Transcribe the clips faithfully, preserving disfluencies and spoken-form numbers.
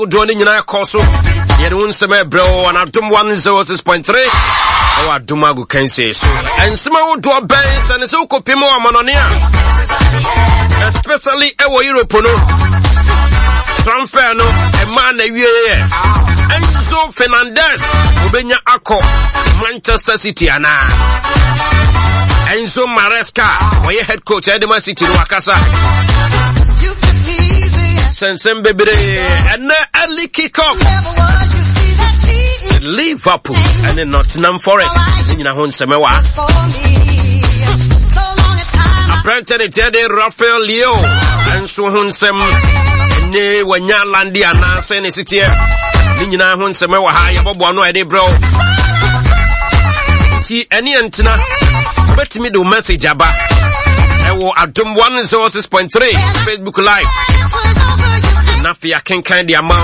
Udoni nyina koso ye de unseme bro and Adom one oh six point three o Adomagu kan say so ensema wo do ben se ne se ukopimo amanone a especially ewo Europe no transfer no e man na wie Enzo Fernandez obenya akọ Manchester City ana Enzo Maresca oye head coach Edema City no akasa Sensem bebre and early kick-off Liverpool and then Nottingham Forest in a home semewa apparently Tede Rafael Leo and so Hunsem ne wanya landi ana se ne sitie ni nyina home semewa ha ye bobo no ede bro ti eni entina betimi do message aba ewo Adom one oh six point three Facebook live Nafia can kind the amount.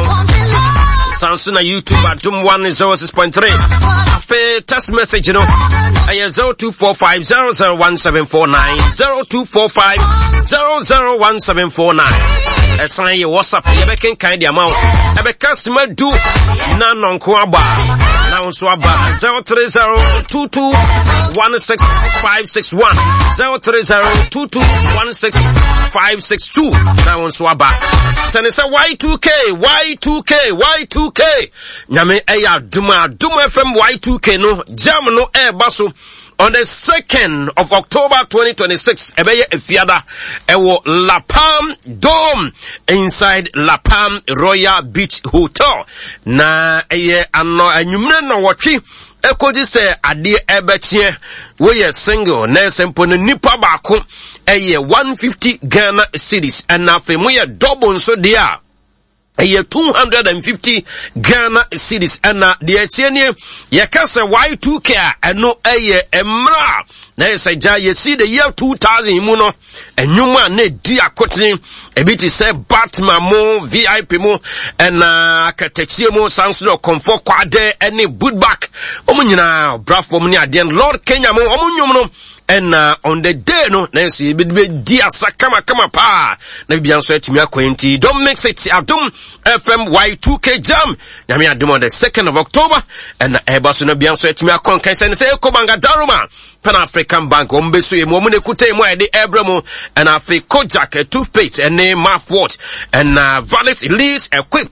Samsung YouTube at Adom one oh six point three. Afe text message, you know. I zero two four five zero zero one seven four nine zero two four five zero zero one seven four nine. A sign your WhatsApp. You can kind the amount. A customer do none on Kuaba. Now swaba zero three zero two two one six five six one zero three zero two two one six five six two. Now on swaba. Send us a Y two K Y two K Y two K. Nyame eya Duma Duma F M Y two K no jam no air baso on the second of October twenty twenty-six. Ebeye efiada ewo La Palm Dome inside La Palm Royal Beach Hotel. Na eye ano anyumre no watchi ekoji se ade ebechie we ye single na sempo no nipa baako eye one fifty Ghana cedis and afi mo ye double so dia eye two hundred fifty Ghana cedis and na de etienie ye kase Y two K eno eye emra na yesa ja ye see the year two thousand mu no enwuma na di akotin ebiti say Batman mo V I P mo and na akatechie mo sanso comfort kwade any boot back omunyina brafom ni ade Lord Kenya mo omunyum no and uh, on the day no na see be dia sakama kama pa na bia so atimi akwenti don't mix it Adom F M Y two K jam na me Adom on the second of October and uh, eba so na bia so atimi akon kan say say ko banga daruma Pan African Bank ombeso e mo mu ne kutai mo e de ebramo and afi Kojak a toothpaste and name mouthwash and uh, Valet Elite equip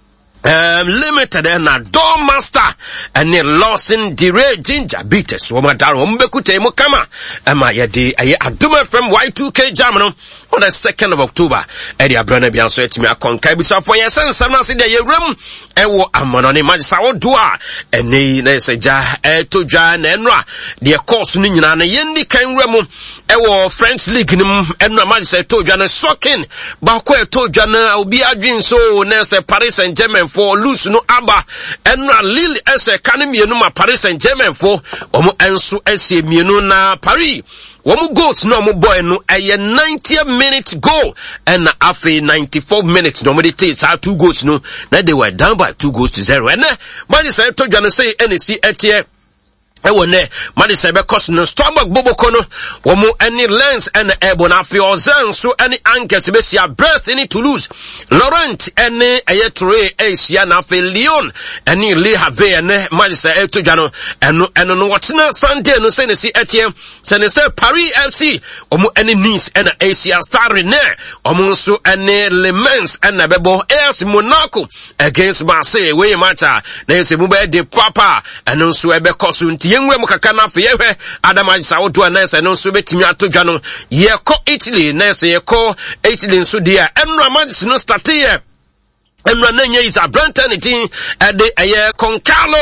Um, limited and a door master and a Lawson Dire Ginger Beaters. Womadaro Mbekute Mukama. Am I a day? I Adom from Y two K Jamano on the second of October. Eddie Abrana Bianso to me a concabisa for your sense. I'm not saying that your room. Ewo Amononi Majisawo Dua and ne Nesaja Eto Jan Enra. The course Nina Yendi Kan Remo Ewo French League and Majisa Tojana Sokin Bakwe Tojana Ubiajin so Nessa Paris Saint Germain for loose no aba enra lili ese kanemi no ma Paris Saint-Germain for omo enso ese mienu na Paris womu goals no omo boy no eye ninetieth minute goal and afi ninety-fourth minute no me take how two goals no na they were down by two goals to zero and man say to John say N C etie ewo ne made se be cost no Starbuck boboko no wo mu any lens and ebo na afi ozan so any anket be sia Brest any Toulouse Laurent any ayetre asia na afi Lyon any Le Havre ne made se eto dwa no eno eno no wotena Sunday no se ne si etie se ne se Paris F C wo mu any Nice and Asia Star Rennes wo mu so any Le Mans and bebo A S Monaco against Marseille we matter na se mu be de papa eno so e be cost yenwe mukaka na fe yehwe Adama Sawoto anese no so betimi atodwa no ye ko Italy nese ye ko Italy nso dia enra magis no start here enra nanye is a brand anything at the aye Concalo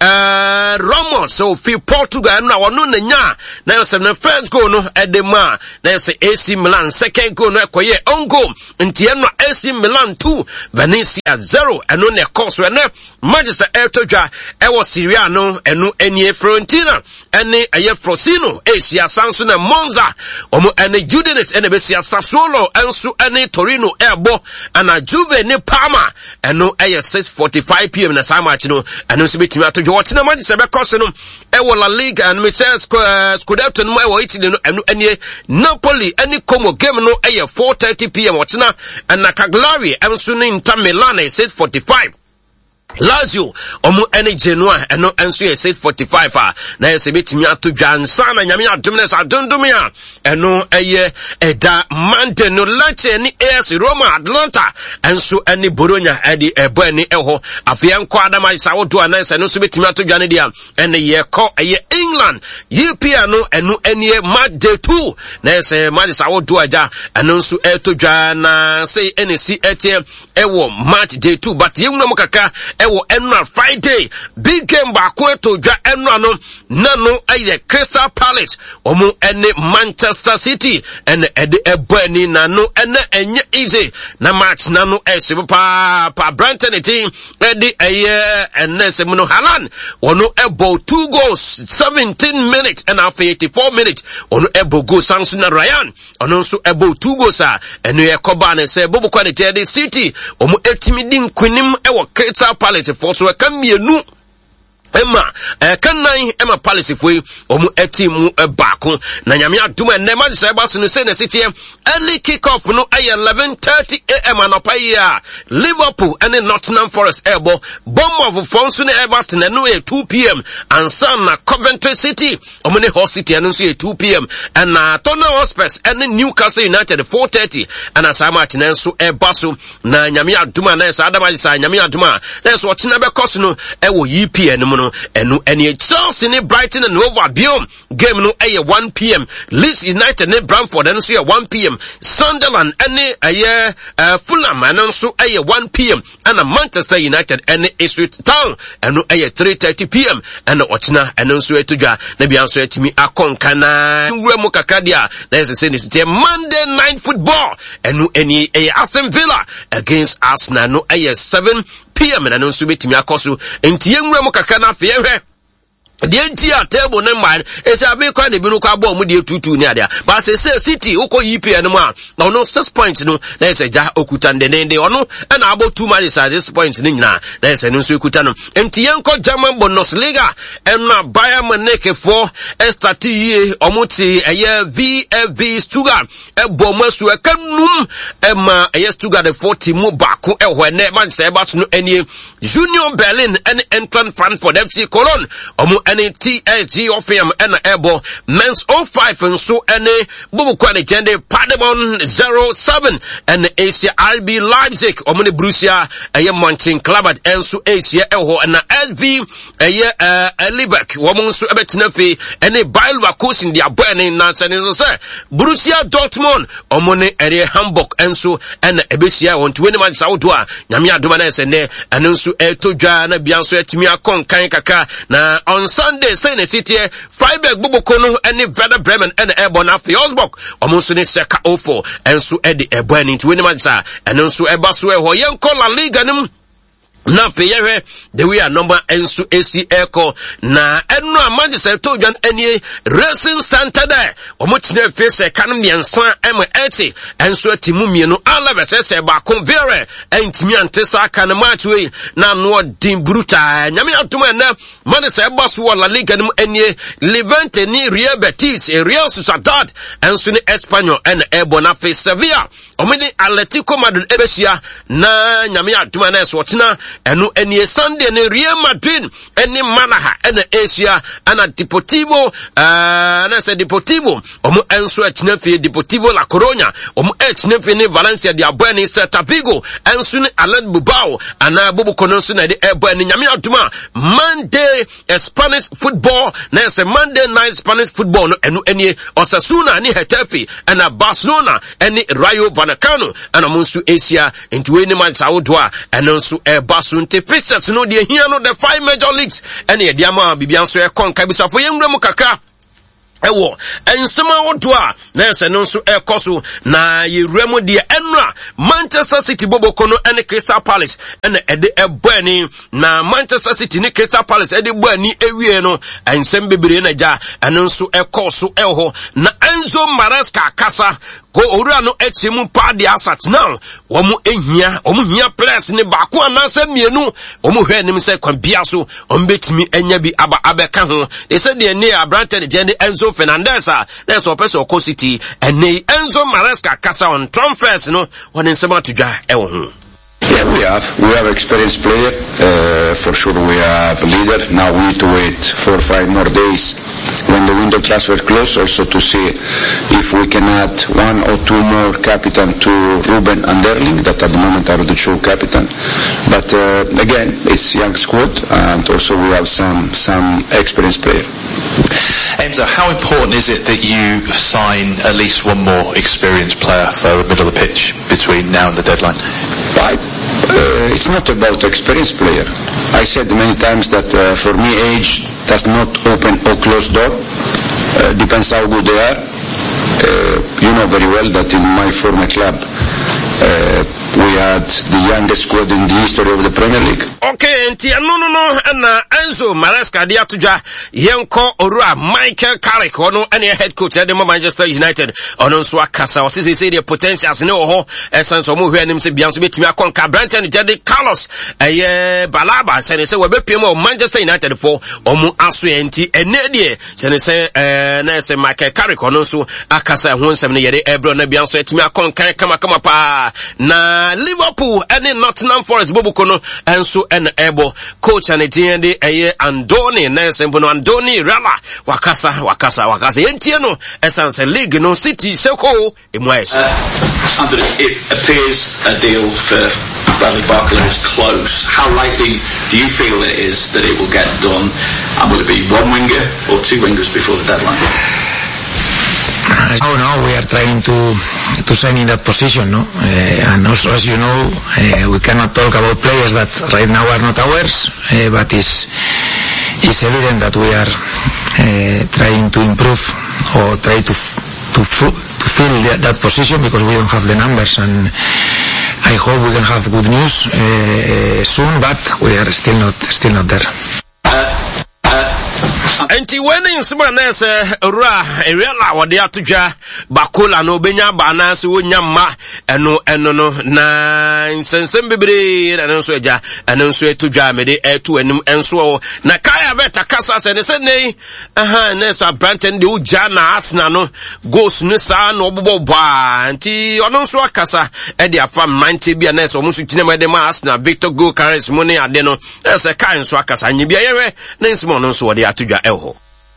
uh Ramos so fi Portugal enra wono nanya na se no first goal no at the ma na se A C Milan second goal no ekoye on goal nti enra A C Milan two Venezia zero eno ne course we ne Manchester Etodwa ewo Serie A no eno enie Fiorentina ene aye Frosino Asia Sanso na Monza omo ene Udinese ene besia Sassuolo enso ene Torino ebo ana Juve ne Parma Roma eno eye six forty-five p m na saa match no eno so betimi atodwo wotina Manchester be course no e wo La Liga and me say Scudetto no e wo Italy no eno enie Napoli any Como game no eye four thirty p m wotina and na Cagliari enso ne Inter Milan six forty-five. Lazio omu ene Genoa eno enso ye six forty-five ah na ye se betimi atodwa nsa na nyame adom na sa dondom ya eno eye eda Monday no Lecce ni A S Roma Atlanta enso ene Bologna edi ebo ene eho afia nko adama sa wodo anansa no so betimi atodwa ne dia ene ye ko eye England U P L no eno ene match day two na ye se match sa wodo aja eno nso etodwa na say ene si etie ewo match day two but yemnu mukaka ewo enra Friday big game baako etodwa enra no nano aye Crystal Palace omu ene Manchester City ene ede ebani nano ene enye easy na match nano esibo pa pa Brighton team ede aye ene semuno Haaland ono ebo two goals seventeen minutes and after eighty-four minutes ono ebo go Samson na Ryan ono so ebo two goals a ene ye koba na se bobo kwa ne City omu etimi din kunim ewo Crystal Palace for so ka mienu Emma eh kannan Emma Palace foi omu etimu baako na nyame adom enne Manchester United no say na City early kick off no ay eleven thirty a m anopa ya Liverpool and Nottingham Forest ebo bomb of Fonso ne Everton no e two p m and some na Coventry City omu ne Hull City no so e two p m and na Tottenham Hotspur and Newcastle United four thirty and as match na so e baso na nyame adom na sa adama sa nyame adom na so otina be cost no e wo E P L no enu eni Chelsea ne Brighton and Hove Albion game no aye one p m Leeds United ne Brentford and so one p m Sunderland ene aye uh, Fulham and so aye one p m and Manchester United ene Ipswich Town enu aye three thirty p m and ochina enu so etudwa na bia so etimi akonka na nwura mu kakadia na say this Monday night football enu eni aye Aston Villa against Arsenal no aye seven p m na no so betimi akoso enti enwura mu kaka na afie hwe the entire table no man is a big kind of biruka bomb with the two two near there. But say City, Oko E P and man. Now no six points no. There's a ja okutan de nende ono and about two matches at this point nina. There's a no so okutano. Entianko German Bundesliga and na Bayern Munich for estati omuti a year V F B Stuttgart e bomasu e kanum e ma e Stuttgart the forty mu baako e hwene man say about no any Union Berlin and Eintracht Frankfurt F C Cologne omu any T S G of him and ebo men's oh five and so any bubu kwa jende Paderborn zero seven and Asia R B Leipzig omuni Borussia aye Mönchengladbach and so Asia eho and L V aye uh Leverkusen womun so ebetina fe any Bayer Leverkusen dia bani nansa ni so say Borussia Dortmund omuni ere Hamburg and so and ebesia won twenty man saudo a nyame adoma na sene anu so etodwa na bia so etimi akon kan kaka na on Sunday say na City Freiburg Boboko no any Werder Bremen and Airborne afi Augsburg omonso ne seka ofo enso e de ebo ani twenty man sa enu so eba so e ho yenko La Liga nim na feyere the way a number enso A C Echo na enu a Manchester to John any Racing Center there omotine face kan miensan M eighty enso atimu mienu ala se ba convere entimi antesa kan match we na no din brutal nyame atuma na Manchester boss wo La Liga nim enie Levante ni Real Betis Real Sociedad enso ni Espanyol en Ebona fe Sevilla omini Atletico Madrid ebesia na nyame atuma na so tina enu eni Sunday ne Real Madrid eni Malaga ena Asia ana Deportivo uh, na se Deportivo omu enso etnefe Deportivo La Coruña omu etnefe ne Valencia de abani Celta Vigo enso ne Atletico Bilbao ana bubu kononso na de ebani nyame aduma Monday Spanish football na se Monday night Spanish football no enu eni Osasuna ni Getafe ana Barcelona eni Rayo Vallecano ana munsu Asia into any man Saudwa enso e Basunte Fixers no de here no the five major leagues and e diama bibian so e kon kabisa fo yenwura mu kaka ewo ensema wodua na ese no nso ekoso na yewremu de enra Manchester City boboko no ene Crystal Palace ene ede ebani na Manchester City ni Crystal Palace ede bani ewie no ensem bebere na ja ene nso ekoso eho na Enzo Maresca kasa ko owura no etimu pa de asat now womu ehia omu hia players ne baako anase mienu omu hwe nim se kwan bia so ombetimi enya bi aba abeka ho they said the ne Abrante de Enzo Fernandez a that's a person of City and Enzo Maresca kasa on transfers no one in sema to dwa e wo ho. Yeah, we have. We have experienced player. Uh, for sure we have a leader. Now we need to wait four or five more days when the window transfer close also to see if we can add one or two more captain to Ruben and Erling that at the moment are the two captain. But uh, again, it's young squad and also we have some, some experienced player. Enzo, how important is it that you sign at least one more experienced player for the middle of the pitch between now and the deadline? Right. Uh, it's not about experienced player. I said many times that uh, for me age does not open or close door. Uh, depends how good they are. Uh, you know very well that in my former club uh, we had the youngest squad in the history of the Premier League. Okay, nti no no no na Enzo Maresca dia toja yenko orua Michael Carrick ono ene head coach at the Manchester United ono nso akasa o se se the potentials ne ho essence o mo hwe anim se bianso betimi akonka Brentford Jedi Carlos eye Balaba se ne se we bepiem o Manchester United for omu aso enti ene de se ne se eh na se Michael Carrick ono nso akasa ho nsem ne yede ebro na bianso etimi akonka kama kama pa na Liverpool and Nottingham Forest boboko no enso en ebo coach and the eye Andoni Nelson bono Andoni Rala wakasa wakasa wakasa yentie no essence league no City seko emwes. Uh, Anthony, it appears a deal for Bradley Barcola is close. How likely do you feel it is that it will get done, and will it be one winger or two wingers before the deadline? Oh no, we are trying to to sign in that position, no? Uh, and also, as you know, uh, we cannot talk about players that right now are not ours, uh, but it's it's evident that we are uh, trying to improve or try to to to fill that, that position because we don't have the numbers, and I hope we can have good news uh, soon, but we are still not still not there. Enti winning smanes ra ewela wode atodwa Bakola no benya ba na se wonya ma eno eno no na nsensem bebre na nso eja eno nso etodwa mede etu anim enso na Kaya Beta kasa se ne se nei aha na sa Brentford de uja na Arsenal no goals ne sa no bobo ba nti ono nso akasa e de afa ninety bia na se omusu kine ma de ma Arsenal Victor Go Carres mo ne ade no se Kai nso akasa nyibia yewe na nsimo no nso wode atodwa eho.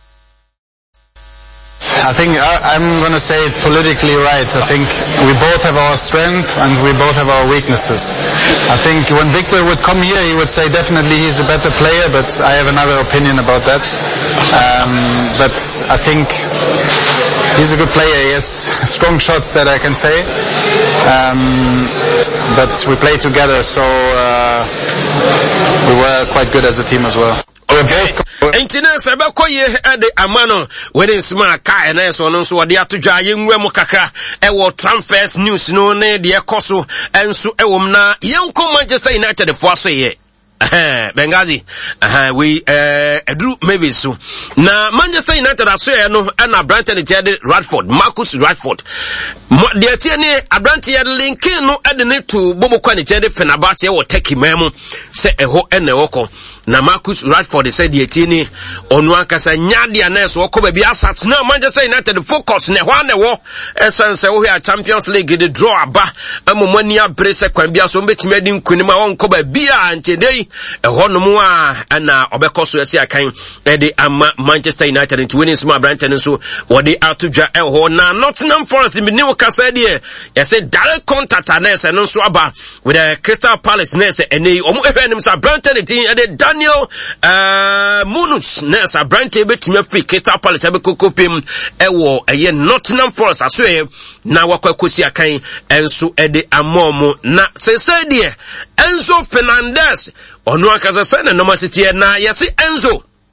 I think I, I'm going to say it politically right. I think we both have our strength and we both have our weaknesses. I think when Victor would come here, he would say definitely he's a better player, but I have another opinion about that. Um, but I think he's a good player. He has strong shots that I can say. Um, but we play together, so uh, we were quite good as a team as well. Internet sebekoye ede amano when smart car na so no so wode atodwa yenwa mu kakra e wo transfers news no ne de ekoso enso e wom na yenko Manchester United for so ye eh Bengazi eh we eh edru maybe so na Manchester United aso ye no na Brentford Jedi Rashford Marcus Rashford de tie ne Abrante ye link no ede ne to bobokwa ne Jedi Fenerbahce e wo Turkey memu se eho ene woko na Marcus Rashford said the etini onu akasa nyade na so ko ba bi asat na Manchester United focus ne ho na wo essence wo hia Champions League the draw aba amomani abre se kwan bia so mbetimi adi nkunima won ko ba bia ntedei eho no mu a na obekoso esi akan e de ama Manchester United into winning small branch and so what they are to dra eho na Nottingham Forest in new kasa de you say direct contact anes and so aba with the Crystal Palace nese ene omo ehwenim sa Brentford team e de Daniel uh Munus nesa Brentford betumi free Crystal Palace be kokopim ewo eye Nottingham Forest aso e na wakwakosi akan enso e de amomo na se se de Enzo Fernandez onu akaza se na no masiti na yesi Enzo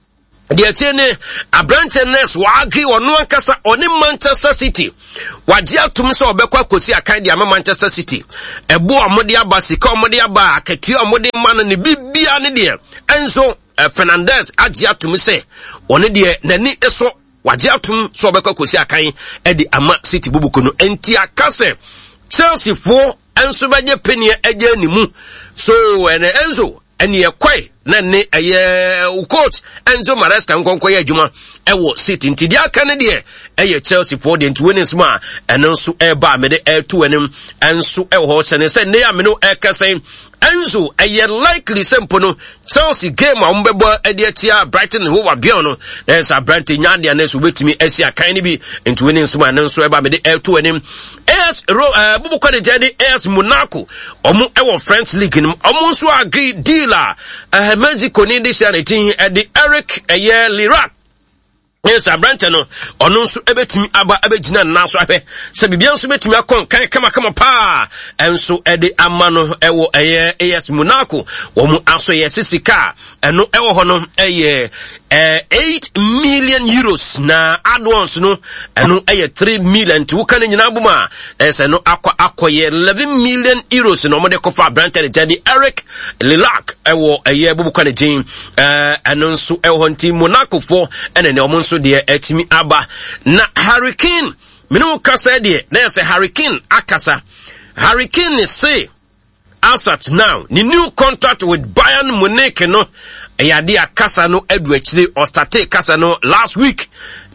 the Etienne Abrantenes wa agree on no ankasa on Manchester City waji atum so obekwa kosi akan dia Manchester City ebo omode aba sika omode aba akatua omode man ne bibia ne de Enzo Fernandez aji atum se one de nani eso waji atum so obekwa kosi akan e di ama City bubuko no enti akase Chelsea fo enso beje penie eje animu so ene Enzo eni ekwe na ne eye coach Enzo Maresca nkonko ye adwuma ewo City nti dia aka ne de eye Chelsea for the winners ma eno so e ba me de e to anim enso e ho se ne se ne ya me no e kase Enzo eye likely simple no Chelsea game a mbebo e de tia Brighton who wa bion no there's a Brighton nya de na so betimi esi akan ne bi nti winners ma enso e ba me de e to anim as uh, bubu kwa de jade as Monaco omu ewo French league no omu so agree dealer uh, Mexico ni this year eighteen at the Eric Ayer Lirac. Yes, Abrante no ono so ebetimi aba abegina na so ahwe se bibia so betimi akon kan kama kama pa enso ede amano ewo eye A S Monaco wo mu aso ye sisika eno ewo ho no eye Uh, eight million euros na advance no eno eye three million to kan nyina buma ese no akwa akoye eleven million euros no mo de kofa Brandon Jadi Eric Lilac ewo eye bubu kan jin eh eno nso ewo nti Monaco fo ene ne omo nso de atimi aba na Hurricane minu kasa de na ese Hurricane akasa Hurricane say as at now the new contract with Bayern Munich no Eyadi akasa no edu actually or starte kasa no last week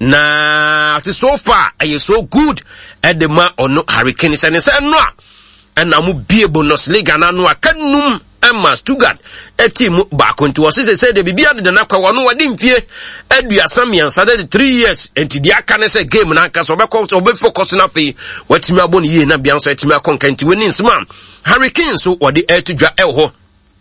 na so far are so good at the man or no Hurricane and say no and amu bie bonus league na no akanum Emma Stuttgart a team back into us say the bibia de na kwa no wadi mfie edu asam yan started three years and the akane say game na kasa obekọ obe focus na fe watimi abon ye na bia so atimi akonka nti winning man Hurricane so wadi e to dwa elho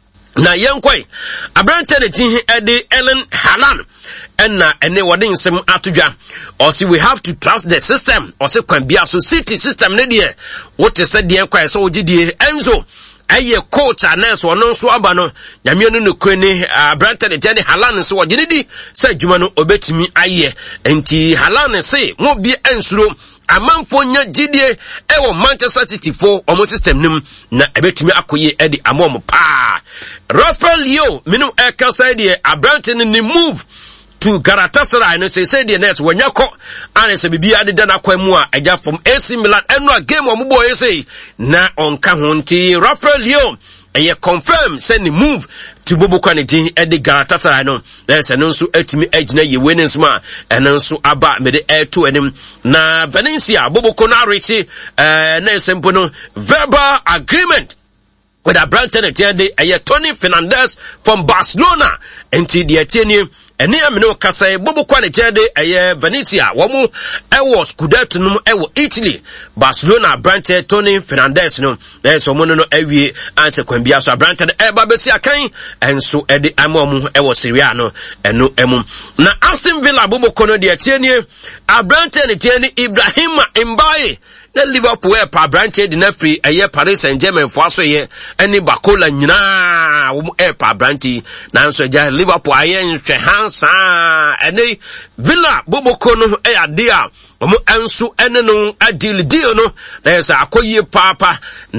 na yenkwai Abrante de tin ede Ellen Haaland enna ene wode nsem atodwa or see we have to trust the system or say kwan bia so City system ne de what say de yenkwai so ogidie Enzo aye coach anes wono so aba no nyame no no kwani Abrante de Jenny Haaland so wogide di say dwuma no obetimi aye enti Haaland say mo bi ensuro amanfo nya gidie ewo Manchester City fo omo system nim na ebetimi akoye edi amom pa Rafael Leo minu eka say de Abrante ni move to Galatasaray no say say the next when yako and say bibia de na kwamu a eja from A C Milan eno a game omo boy say na onka ho nti Rafael Leo eye confirm say ni move to Bobo Kwanedi e de Galatasaray no na say no so atimi agina ye winnings ma eno so aba me de air to enim na Valencia Bobo Konarichi eh na sempo no verbal agreement with Abrante and Tiende a Tony Fernandez from Barcelona enti de Etienne ene amino kasa Bobo Kwanedi a Venezia womu ewo Scudetto no ewo Italy Barcelona Abrante Tony Fernandez no so mo no awie anse kwambia so Abrante e ba besi akan enso e de amomu ewo Serie A no eno emu na Aston Villa Bobo Kono de Etienne Abrante and Tiende Ibrahima Mbaye na Liverpool e pa Abrante de na free eye Paris Saint-Germain fo aso ye eni bakola nyina wo e pa Abrante na nso ja Liverpool aye nhwe hansa eni Villa Boboko no e ade a omo enso ene no adil deal no na esa akoye papa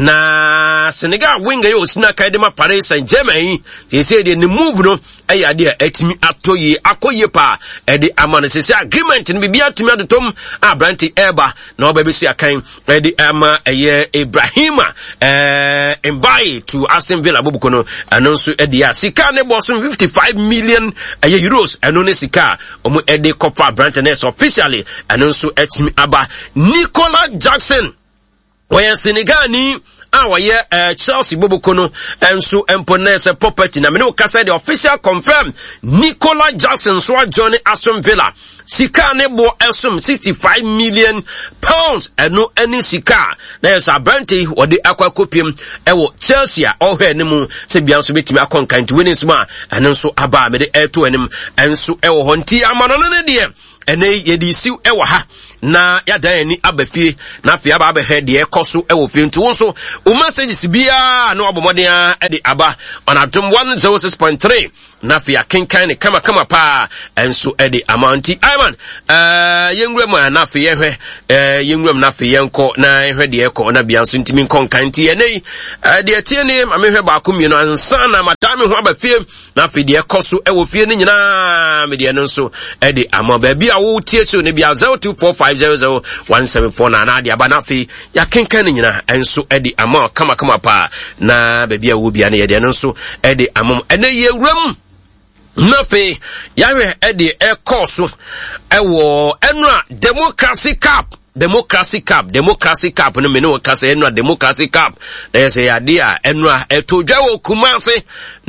na Senegal winger yo sina kaidema Paris Saint-Germain they say the move no e ade a atimi atoye akoye pa e de amane se agreement no bibia atimi adotom Abrante eba na obebesi akan ready ama eye Ibrahima eh Mbaye to Aston Villa Boboko no anonso e dia sika ne bosom fifty-five million eye euros eno ne sika omo e de kofa Brandtness officially anonso etimi aba Nicolas Jackson oya Senegal ni awaye uh, Chelsea Boboko no enso emponese property na me no kasa the official confirm Nicolas Jackson so join Aston Villa sika ne bo esum sixty-five million pounds eno any sika na yes Abrante wode akwa kopiem ewo Chelsea ohwe ne mu se bia so betimi akonka nti winnings ma eno so aba me de eto enim enso ewo honti amano ne de ene yedi siw ewa ha na yada ani abafie na afia ba abehwe de ekoso ewo fie nti wo so o messages bia na obomoden e de aba on Adom one oh six point three na afia kenkan ne kama kama pa enso e de amanti Iman eh yenwuram na afia hwe eh yenwuram na afia enko na ehwe de eko na bia nso ntimi nkonkan nti ene de tie ne amehwe ba ko mienu ansa na matame ho abafie na afia de ekoso ewo fie ne nyina me de no nso e de ama ba bia wo tie so ne bia zero two four five zero zero one seven four na na de aba na fi ya kenkan ne nyina enso e de ama kama kama pa na ba bia wo bia ne ye de no nso e de amom ene ye wuram na fi ya we e de e course ewo enra democracy cup democracy cup democracy cup no me no kasa enra democracy cup na say ya dia enra etodwa wo Kumase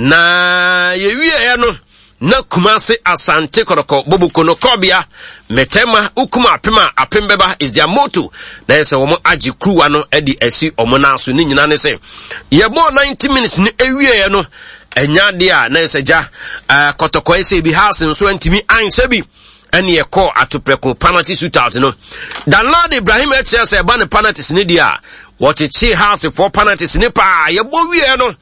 na ye wie e no na Kumase Asante Kotoko Bobuko no Kobia Metema Ukuma Apema Apembeba is their motto. Na yese womo agi crew ano edi esi omo na so ni nyina ne se ye bo ninety minutes ni ewie no enya dia na yese ja uh, Kotoko ese bi house nso antimi anse bi ene ye call atopreko penalty shootout no Danlad Ibrahim H S e ba ne penalties ni dia what it chi house for penalties ni pa ye bo wie no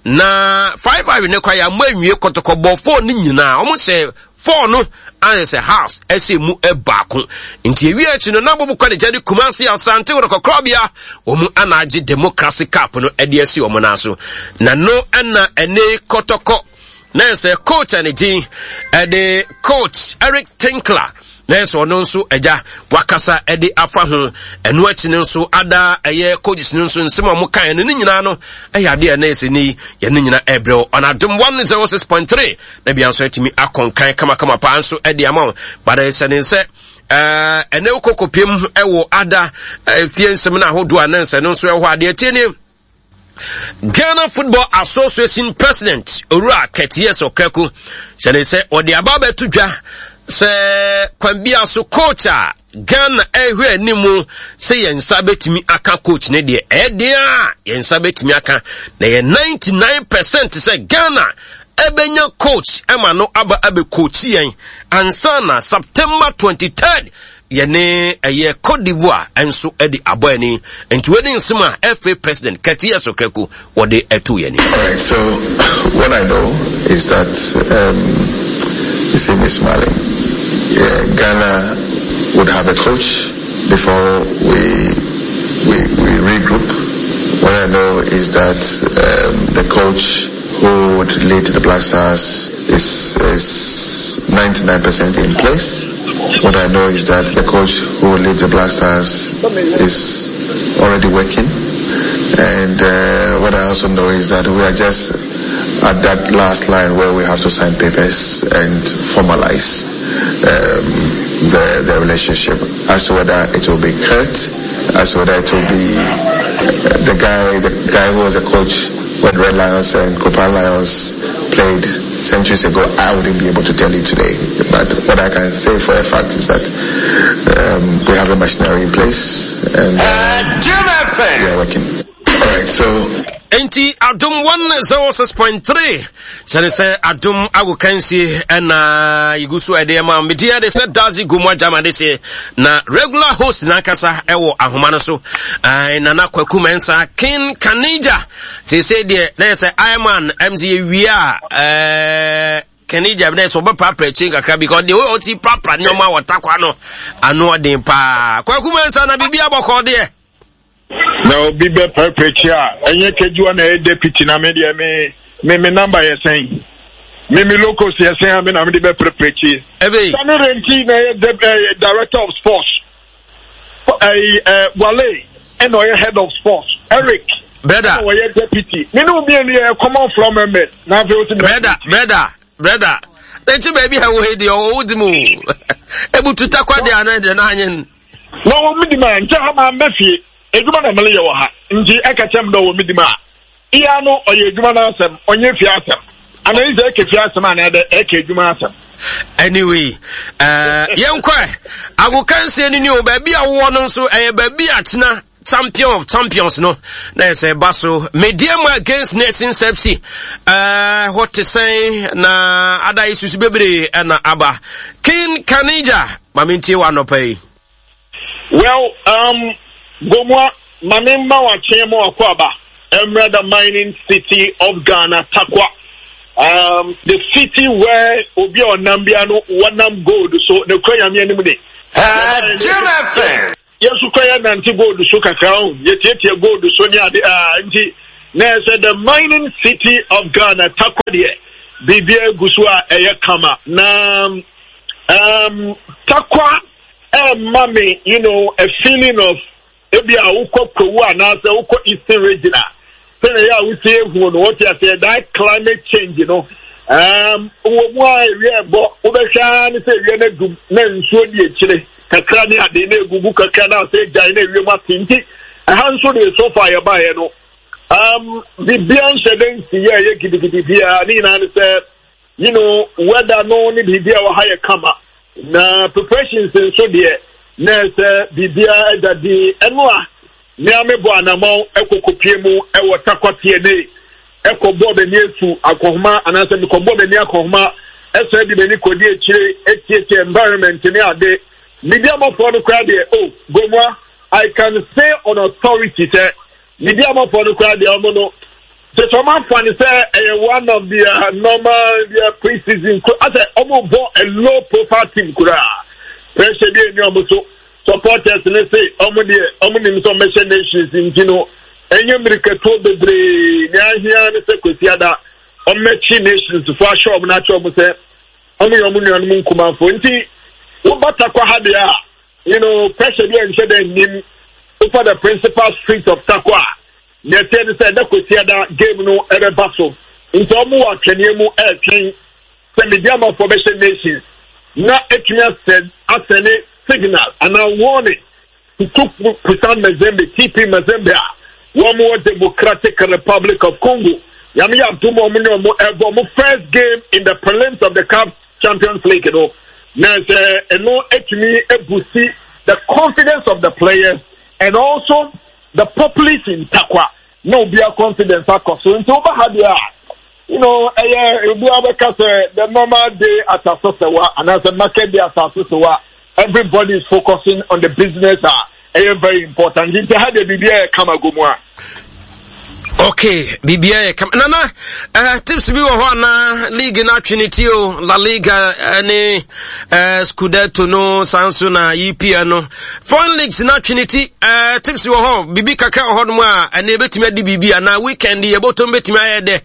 na five five ne kwa ya manwie Kotoko bo four ni nyina omo se four no and say house ese mu e baako nti ewie achi no na bobu kwa ne jadi Kumase Asante Kotoko Krobia omu anaji democracy cup no e de esi omo na so na no ana ene Kotoko na say coach and din e de coach Eric Tinkler na so no nso eja wakasa e de afa ho eno achi no nso ada eye coaches no nso nsema mo kan no nyina no e ya de na ese ni ye no nyina ebrel on Adom one oh six point three na bia nso atimi akonkan kama kama pa nso e de ama but ese ne se eh ene kokopiem ewo ada fie nsem na hodo ananse no nso e ho ade tie ni Ghana Football Association President Owura Ketiye Okraku say say odi ababa tudwa se kwambia so coach a Ghana ehwe animu se yensa betimi aka coach ne de e de a yensa betimi aka na ye ninety-nine percent se Ghana ebenya coach ema no aba abe coach yen ansa na September twenty-third yene eye Cote d'Ivoire enso edi aboani enti wedi nsema F A president Ketiye Okraku wode etu yene. Alright, so what I know is that um you see Miss Marlin, yeah, Ghana would have a coach before we we we regroup. What I know is that um, the coach who would lead the Black Stars is is ninety-nine percent in place. What I know is that the coach who will lead the Black Stars is already working. And uh, what I also know is that we are just at that last line where we have to sign papers and formalize um, the, the relationship as to whether it will be Kurt, as to whether it will be uh, the guy, the guy who was a coach when Red Lions and Copper Lions played centuries ago. I wouldn't be able to tell you today, but what I can say for a fact is that um, we have a machinery in place and uh, we are working. All right, so enti Adom one oh six point three say say Adom agukansi na igusu ede ma media de say dazi gumwa jama de say na regular host na kasa ewo ahoma no so na na kwaku mensa King Kanija say say de na say Iman M Z wia eh Kanija be so be papra chinga ka because the way oti papra nyoma watakwa no ano den pa kwaku mensa na bibia boko de no bibe perpetua enye kejuwa na deputy na media me me me number ye saying me me locals ye saying me na me be perpetua ebe Sanu Renti na director of sports eh uh, Wale and oye head of sports Eric brother oye deputy me no be any common from me na fe oti brother brother brother enti baby ha wo hedi o wodi mu ebu tutakwa de ana de na anyen no wo midi man nja ha ma mafie eduma na mele ye wo ha nji aka chem do wo midima iya no oye eduma na asem onye fi asem ana ize eke fi asem ana de eke eduma asem anyway uh yenkwa agukanse ni ni o ba bia wo no nso eh ba bia tena champion of champions no na say baso medium against Nations F C uh what to say na ada isusu bebre na aba King Kanija Maminti wa no pay. Well, um, Gomwa, Mamimba wa Chemo Akwaba, Emra the mining city of Ghana, Takwa. Um, the city where Obio Nambiano, Wanam Gold, so the Koyami anymore. Ah, Jim Yes, Ukaya Nanti Gold, Suka Crown, yet yet your gold, Sonia, the Anti. Now said the mining city of Ghana, Takwa, Bibia Guswa, Ayakama. Now, um, Takwa. Eh, mommy, you know, a feeling of maybe a uko kuwa na se uko eastern region. So yeah, we say what you say that climate change, you know. Um, why area bo ubesha ni se area na gu na nsuo di echire. Kakra ni ade na egugu kakra na se gyan na area ma tinti. Aha nso de so far ya ba ye no. Um, the bian sheden si ya ye gidigidi bia ni na say, you know, whether no ni bia wa higher kama. Na preparations in so dear nurse bibia that the enwa niame bo anamo ekokopie mu e wota kwatie ne ekobo be niesu akohoma anase mi kobo be ni akohoma eso di be ni kodi echire etiete environment ni ade media mo for the crowd there. Oh Gomwa, I can say on authority say media mo for the crowd there omo so someone funny say one of the uh, normal uh, pre-season I say almost bought a low profile team kura pressure be any almost supporters let's say almost the almost some nations in you know any America to be bre nya here na say kwesiada on match nations for sure na cho mo say almost almost no nkuma fo nti wo bata kwa ha dia you know pressure be and shade nim for the principal street of Takwa. They tell us that the game no ever battle. Into omu wa Kenyemu air train. Send the Diama Formation Nations. Na Ekenya said as a signal and a warning to took Pusan Mazembe, T P Mazembe, one more Democratic Republic of Congo. Yami Abdumo Muno Ebo first game in the prelims of the Cup Champions League. You know, now uh, no Ekenya Ebusi the confidence of the players and also the populace in Takwa. No be a confidence across. So into Bahadia, you know, it will be the normal day at Asosewa and as a market day at Asosewa, everybody is focusing on the business. Uh, very important. You had the B B A Kamagumwa. Okay, B B A come Nana uh, tips bi wo na league na Trinity o La Liga any uh, Scudetto no Sanso na E P L no foreign leagues na Trinity uh, tips wo ho bibi kakra ho no a na betimi adi bibi na weekend ye botom betimi ayede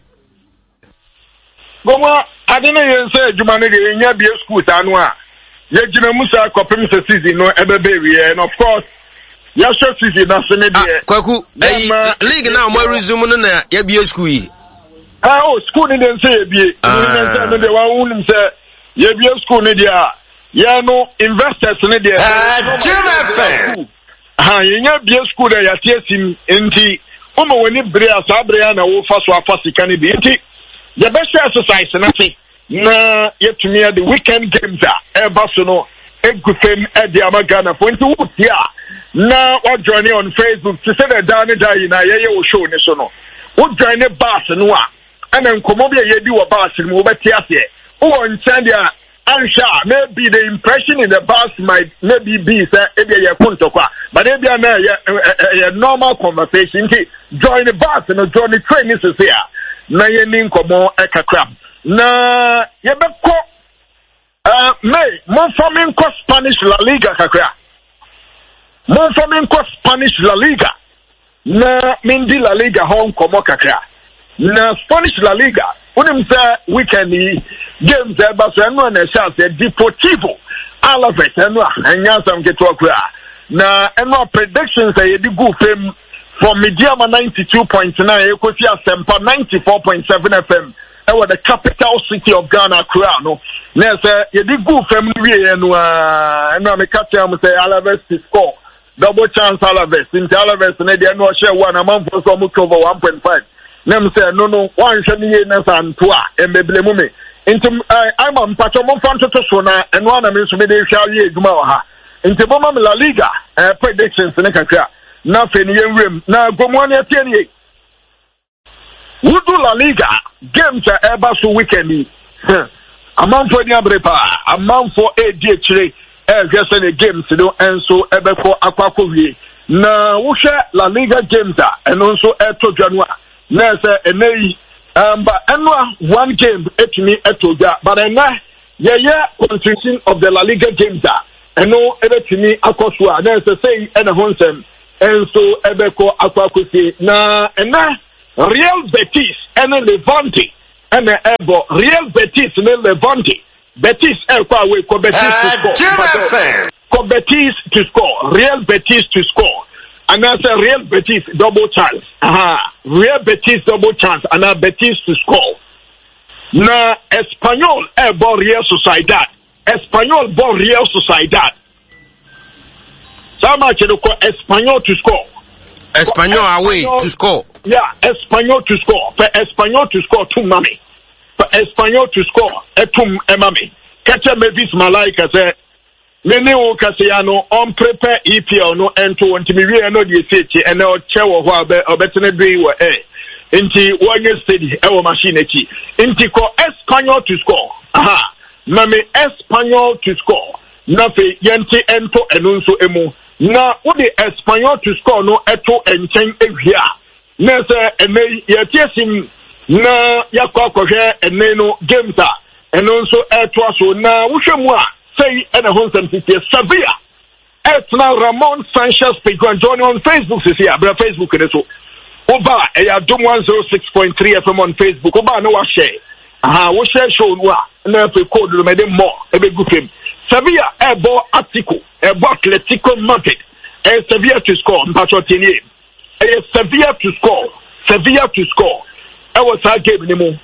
Goma ade na yen say adwuma ne de nya bia school ta no a ye gina musa kopem se season no ebebe wi and of course yes, sir, season na se ne de kwaku league na mo resume no na ya bia school yi ah oh school ni den say bia ni say no de wa unim say ye bia school ni dia ya no investors ni dia ah Jim ah ye nya bia school da ya tiesim enti o mo woni bre asabre na wo fa so afa sika ni bi enti the best exercise na say na ye to me the weekend games are eba so no egufem e dia magana for enti wo tia na what join on Facebook to say that down there na ye ye wo show ni so no wo join the bus no a and then komo be ye di wo bus ni wo beti ase wo nchan dia ansha maybe the impression in the bus might maybe be say e be ye kontokwa but e be na ye normal conversation join the bus no join the train is here na ye ni nkomo e kakra na ye be ko uh may mo forming ko Spanish La Liga kakra Mon famille ko Spanish La Liga na mindi La Liga home komo kakra na Spanish La Liga unim say weekend games e ba so eno na chance Deportivo Alaves eno anya sam keto akura na eno predictions e di go fam from Mediama ninety-two point nine ekosi Asempa ninety-four point seven F M e wa the capital city of Ghana Accra no na say ye di go fam wie eno a eno me catch am say Alaves to score double chance Alaves in Alaves na dey no share one amount for some cover one point five nem say no no one share ni na santo a embeble mu me into I'm am pacho mo fan to so na eno na me so me dey hwa ye eduma o ha into bo ma La Liga uh, predictions ne kakra na fe ni yenwem na gomo na tie ni wudu La Liga games are eba so weekend amount for ni abrepa amount for a day chire eh just the games no enso ebeko akwakọ wie na wo hwe La Liga games a eno nso eto dwa na say enei um but eno one game etumi eto dwa but ena ye ye continuation of the La Liga games a eno ebetumi akoso a na say say ena ho nsem enso ebeko akwakọ sie na ena Real Betis ene Levante ene ebo Real Betis ne Levante Betis eh kwa we ko Betis to score. Ko Betis to score. Real Betis to score. And that's a Real Betis double chance. Aha. Real Betis double chance and a Betis to score. Na Espanyol eh bo Real Sociedad. Espanyol bo Real Sociedad. Sama chelo ko Espanyol to score. Espanyol away to score. Yeah, Espanyol to score. For Espanyol to score two money. Espanyol to score etum emami kacha Mavis Malaika say mene o kaseyano on prepare E P L no ento ntimi wie no de sechi ene o chewo ho abe obetene dui wo eh nti wonye steady e wo machine echi nti ko Espanyol to score aha mame Espanyol to score na fe yenti ento eno nso emu na wo de Espanyol to score no eto enchen ehia na se ene yetiesim na yakwa kohwe ene no games a eno nso eto aso na wohwemu a sei ene ho nsem sisi Sevilla etna Ramon Sanchez Piguan join on Facebook sisi abra Facebook ne so oba e ya dom one oh six point three F M on Facebook oba no wa share aha wo share show no a na pe code no me dem more e be gufem Sevilla e bo Atletico e bo Atletico Madrid e Sevilla to score mpacho tinie e Sevilla to score Sevilla to score I was a game anymore.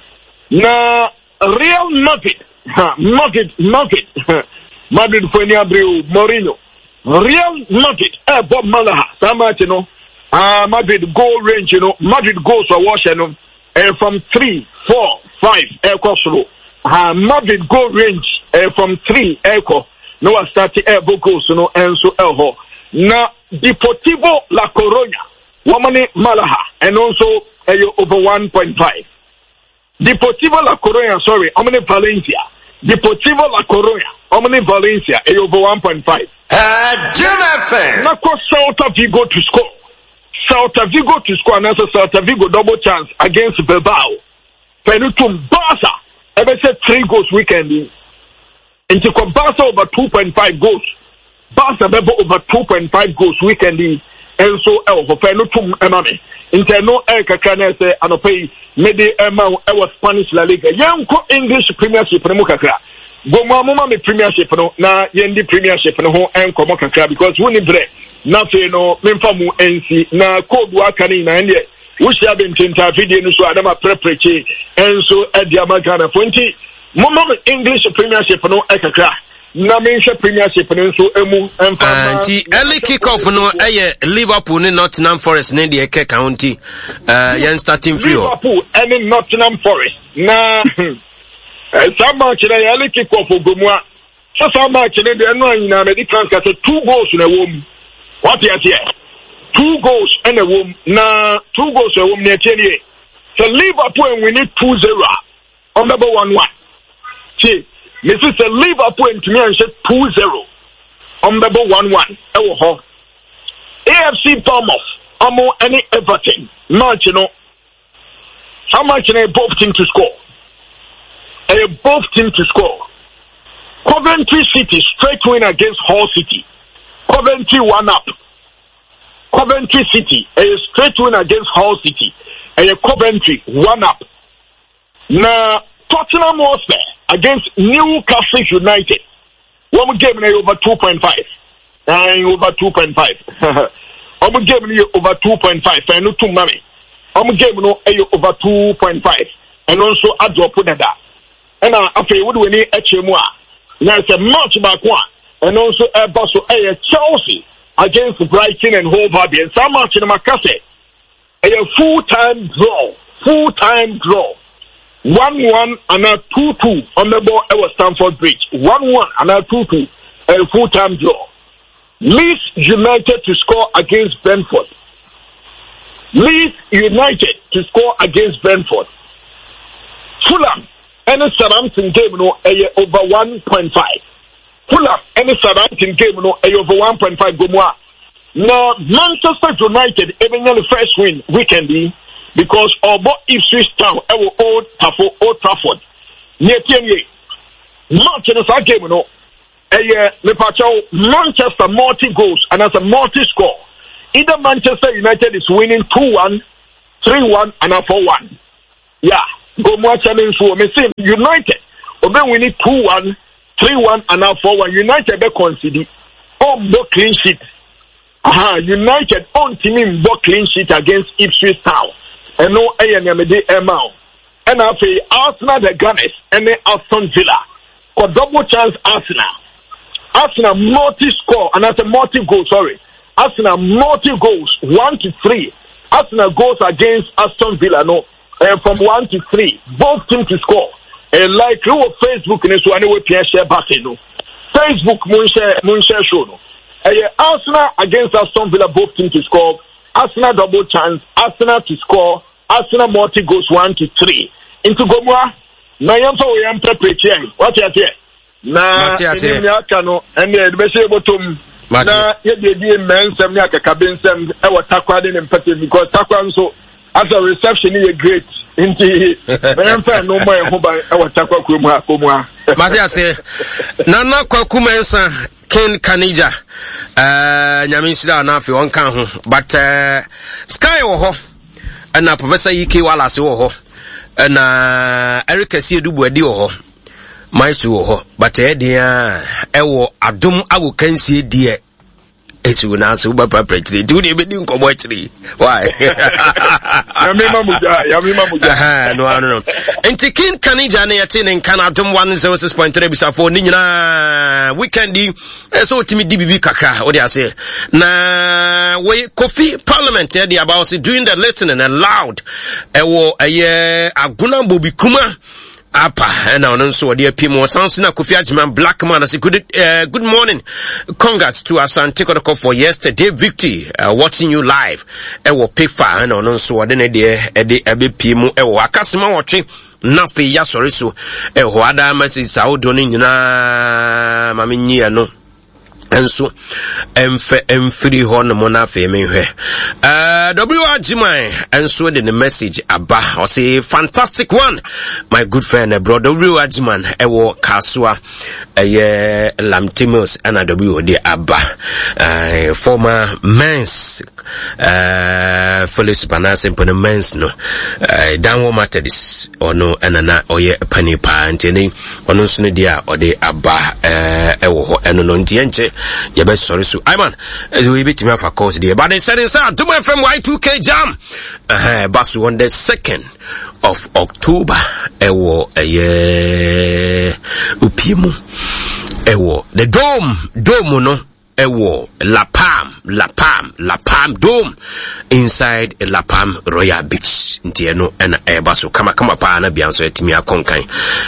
Na Real Madrid, Madrid, Madrid, Madrid for Abreu, Mourinho. Real Madrid, eh, Bob Malaha, Samat, you know, ah, Madrid goal range, you know, Madrid goals for wash, you know, eh, from three, four, five, eh, Kosovo. Ah, Madrid goal range, eh, from three, echo. No, I started eh, goals, you know, and so elho. Na Deportivo La Coruña, Womani Malaha, and also. Over one point five. Deportivo La Coruña, sorry, Omni Valencia. Deportivo La Coruña, Omni Valencia, over one point five. Uh, Jim F M. Nako Celta Vigo to score. Celta Vigo to score, and that's a Celta Vigo double chance against Bilbao. Penutum Barca, ever said three goals weekend. Into Barca over two point five goals. Barca over two point five goals weekend. And so, El, for Penutum Emame. Interno El Kakane say, Anopay, Mede Emma, our Spanish La Liga. Young English Premiership, Mukaka. Goma Mama Premiership, no, na Yendi Premiership, no, and Komokaka, because Winnie Bre, nothing, no, Memfamu N C, na Code Wakani, and yet, we shall be in Tinta video, so Adama Prepreche, and so at the Amagana Fonti. Mama English Premiership, no, Ekaka. Na mention Premiership and so emu and the early kick-off no eh Liverpool ni Nottingham Forest ne de Eke County uh yan starting free Liverpool and Nottingham Forest na some match na early kick-off ogomua so some match na de no anyina medical ka two goals na wom what you here two goals and a wom na two goals a wom na tieni so Liverpool we need two zero on number one one see Missus Liverpool and to me and said two zero. On number one one. Ewo A F C Thomas. Amo any Everton. Match you know. How much in both team to score? A both team to score. Coventry City straight win against Hull City. Coventry one up. Coventry City a straight win against Hull City. A Coventry one up. Now Tottenham Hotspur against Newcastle United. One game over two point five. Nine over two point five. One game over two point five. I know two money. One game no over two point five. And also a drop on that. And I feel what we need H M A. Now it's a match back one. And also a boss of Chelsea against Brighton and Hove Albion. Some match in Macasset. A full time draw. Full time draw. one one and a two two on the ball at Stamford Bridge. one one and a two two, a full-time draw. Leeds United to score against Brentford. Leeds United to score against Brentford. Fulham and a Southampton game no over one point five. Fulham any Southampton game no over one point five go more. Now Manchester United even the first win weekend because Obo Ipswich Town ever Old Trafford Old Trafford. Near Tierney. Manchester game no. Eh me pacho Manchester multi goals and as a multi score. Either Manchester United is winning two one, three one and a four one. Yeah, go more challenge for me say United obe winning two one, three one and a four one. United be concede on no clean sheet. Aha, United on team bo clean sheet against Ipswich Town. And no A and M D amount. And I say Arsenal the Gunners and then Aston Villa. Or double chance Arsenal. Arsenal multi score and that's a multi goal, sorry. Arsenal multi goals, one to three. Arsenal goes against Aston Villa, no, uh, from one to three. Both teams to score. And like you on Facebook, and so anyway, Pierre share back, no. Facebook, Moonshare, Moonshare show, no. Uh, Arsenal against Aston Villa, both teams to score. Arsenal double chance, Arsenal to score. Arsenal multi goals, one to three. Into Gomwa, na yamfa we yampa preaching. What you say? Na ini miaka no, and the best bottom. Na yedi yedi men sem ni akakabe sem e wa takwa de empathy because takwa so as a reception is great. Inti yamfa no more e ho ba e wa takwa kurom ha komwa. Mati say Nana Kwaku Mensa Ken Kanija uh nyamisida na afi won kan ho but uh, Sky wo ho na Professor E K Wallace wo ho na Eric Asiedu Adi wo ho Maisu wo ho but e dia e wo adom ago kansie die esu na so ba paprechiri du de be di nkomo achiri why ya me mamuja ya me mamuja ha no no no entikin Kanija na yete ne kan adom one oh six point three bisafo ni nyina weekend so timi D B B kaka o de ase na we Kofi Parliament e dey about doing the listening and loud e wo eye aguna bobi kuma apa and on so dear Pimo Sansuna Kofi Agyeman Black Man. I say good uh, good morning. Congrats to us and take a call for yesterday victory. Uh, watching you live. E wo pefa and on so de de e de ebe Pimo e wo akasema watching nafe ya sorry so e ho ada message sa odo ni nyina mame nyia no enso emfe emfiri ho no mo na fe me hwe uh W Agyeman enso de the message aba o say fantastic one my good friend uh, brother W Agyeman e wo kasua eye Lamtimos and W de aba uh, former men's uh Felix Banase pon men's no uh, danwo Methodist ono enana oye pani pa ntini ono so ne dia ode aba uh, e wo ho eno no ntienche ya be sorry so Iman as we bit me for course there but they said inside do my from Y two K jam uh basu on the second of October ewo eye upiemu ewo the dome dome no ewo La Palm La Palm La Palm Dome inside La Palm Royal Beach ntie no ena eba so kama kama pa na bia so etimi akonkan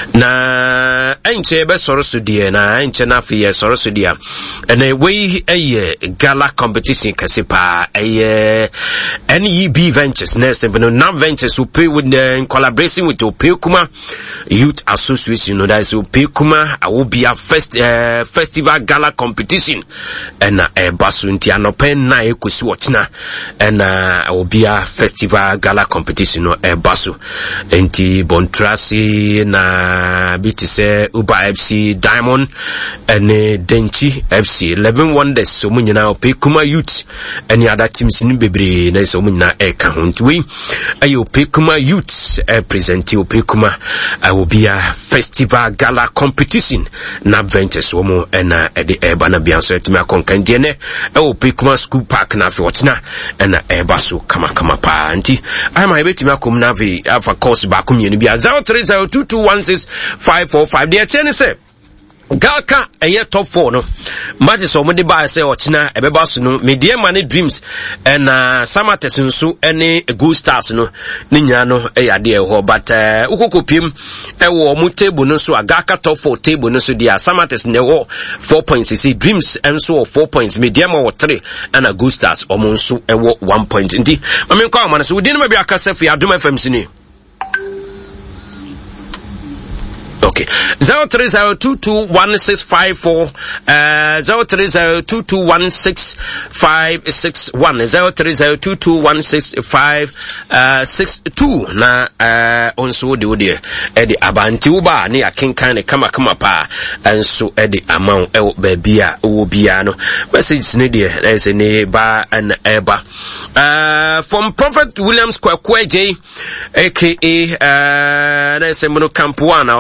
na enche be soro so die na enche na fe soro so dia ena we eye gala competition kase pa eye N E B Ventures next but no Nam Ventures who pay with the, in collaboration with Opekuma Youth Association no that is Opekuma Awobia Fest uh, Festival Gala Competition and a basunti anopen na ekusi watchna and uh obia festival gala competition no e basu enti Bontrasi na bitise Uba F C Diamond and Denchi F C eleven Wonders so munyina Opekuma Youth any other teams ni bebre na so munyina e ka hontwi ayo Opekuma Youth e presenti Opekuma obia festival gala competition na Ventures wo mo na e de e bana bia so etimi konkan ne e Opekuma School Park na fe wotina na e baso kama kama pa anti ai ma betimi akom na ve afa course ba kom yenu bia zero three zero two two one six five four five de chene se Galka eye top four no match so mo de ba se ochina e be baso no media money dreams and uh, Samates nso ene Good Stars no ne nya no e yade e ho but uh, ukokopiem e wo mo table no so Galka top four table no so dia Samates ne wo four points see dreams enso four points media mo wo three and a Good Stars o mo nso e wo one point ndi mame kwa ma so we din ma bia kasa fi Adom F M sini Okay. zero three zero two two one six five four uh zero three zero two two one six five six one zero three zero two two one six five six two na uh onso de ode e de abanti uba ne akenkan ne kama kama pa enso e de amount e ba bia wo bia no message ne de na say ne ba an eba uh from Prophet Williams Kwakwaje aka uh na say mono camp one